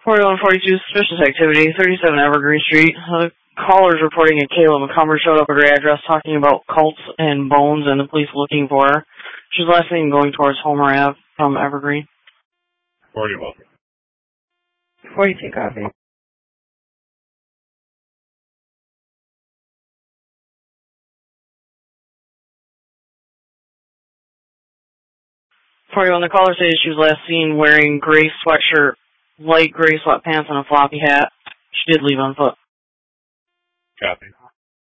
4142, suspicious activity, 37 Evergreen Street. Callers reporting that Kayla McCumber showed up at her address talking about cults and bones and the police looking for her. She was last seen going towards Homer Ave from Evergreen. 41. 42, copy. The caller said she was last seen wearing gray sweatshirt, light gray sweatpants, and a floppy hat. She did leave on foot. Copy.